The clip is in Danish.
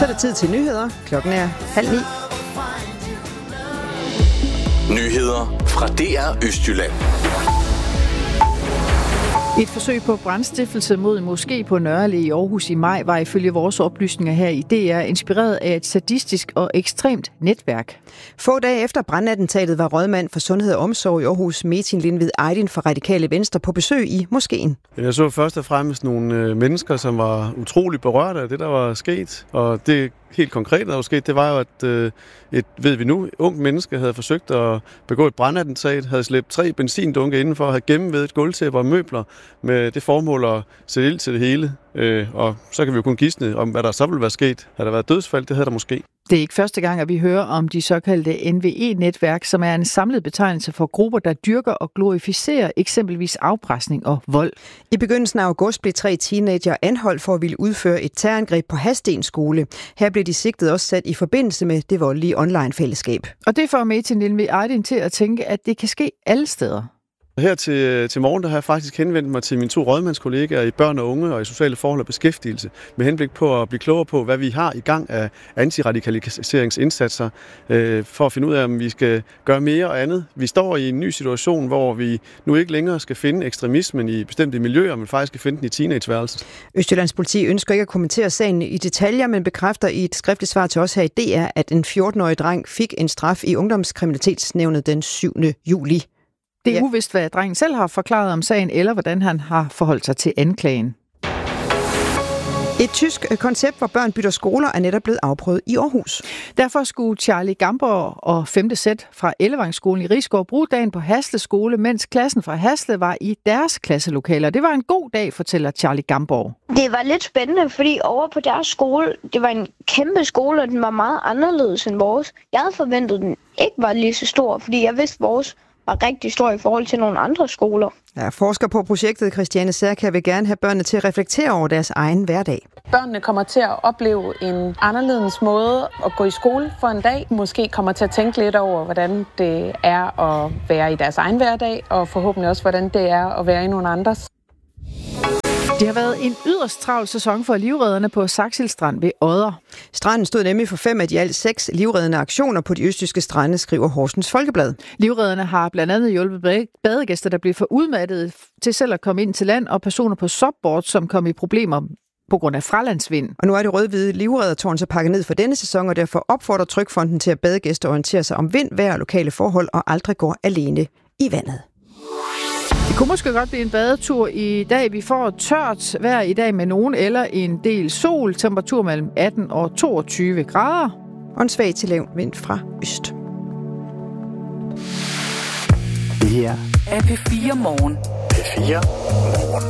Så er det tid til nyheder. Klokken er 8:30. Nyheder fra DR Østjylland. Et forsøg på brandstiftelse mod en moské på Nørre i Aarhus i maj var ifølge vores oplysninger her i DR inspireret af et sadistisk og ekstremt netværk. Få dage efter brandattentatet var rådmand for Sundhed og Omsorg i Aarhus, Metin Lindved Ejdin fra Radikale Venstre, på besøg i moskeen. Jeg så først og fremmest nogle mennesker, som var utrolig berørte af det, der var sket. Og det helt konkret, der var sket, det var jo, at et ungt menneske havde forsøgt at begå et brandattentat, havde slæbt 3 benzindunke indenfor, havde gennemvædet gulvtæpper og møbler med det formål at sætte ild til det hele. Og så kan vi jo kun gisne om, hvad der så ville være sket. Havde der været dødsfald, det havde der måske. Det er ikke første gang, at vi hører om de såkaldte NVE-netværk, som er en samlet betegnelse for grupper, der dyrker og glorificerer eksempelvis afpresning og vold. I begyndelsen af august blev 3 teenager anholdt for at ville udføre et terrorangreb på Hadsten skole. Her blev de sigtet også sat i forbindelse med det voldelige online-fællesskab. Og det får Metin Lindved Ejdin til at tænke, at det kan ske alle steder. Her til morgen der har jeg faktisk henvendt mig til mine 2 rådmandskollegaer i børn og unge og i sociale forhold og beskæftigelse, med henblik på at blive klogere på, hvad vi har i gang af antiradikaliseringsindsatser, for at finde ud af, om vi skal gøre mere og andet. Vi står i en ny situation, hvor vi nu ikke længere skal finde ekstremismen i bestemte miljøer, men faktisk skal finde den i teenageværelset. Østjyllands politi ønsker ikke at kommentere sagen i detaljer, men bekræfter i et skriftligt svar til os her i DR, at en 14-årig dreng fik en straf i Ungdomskriminalitetsnævnet den 7. juli. Det er uvist, hvad drengen selv har forklaret om sagen, eller hvordan han har forholdt sig til anklagen. Et tysk koncept, hvor børn bytter skoler, er netop blevet afprøvet i Aarhus. Derfor skulle Charlie Gamborg og 5. sæt fra Ellevangsskolen i Risskov bruge dagen på Hasle skole, mens klassen fra Hasle var i deres klasselokaler. Det var en god dag, fortæller Charlie Gamborg. Det var lidt spændende, fordi over på deres skole, det var en kæmpe skole, og den var meget anderledes end vores. Jeg havde forventet, at den ikke var lige så stor, fordi jeg vidste, at vores var rigtig stor i forhold til nogle andre skoler. Ja, forsker på projektet Christiane Særkær vil gerne have børnene til at reflektere over deres egen hverdag. Børnene kommer til at opleve en anderledes måde at gå i skole for en dag. Måske kommer til at tænke lidt over, hvordan det er at være i deres egen hverdag, og forhåbentlig også, hvordan det er at være i nogle andres. Det har været en yderst travl sæson for livredderne på Saxil Strand ved Odder. Stranden stod nemlig for 5 af de alt 6 livreddende aktioner på de østjyske strande, skriver Horsens Folkeblad. Livredderne har blandt andet hjulpet badegæster, der blev for udmattede til selv at komme ind til land, og personer på subboard, som kom i problemer på grund af fralandsvind. Og nu er det rød-hvide livreddertårn så pakket ned for denne sæson, og derfor opfordrer Trygfonden til at badegæster orientere sig om vind, vejr og lokale forhold, og aldrig går alene i vandet. Det kunne måske godt blive en badetur i dag. Vi får tørt vejr i dag med nogen eller en del sol. Temperatur mellem 18 og 22 grader. Og en svag til lav vind fra øst. Det her er P4 Morgen. P4 Morgen.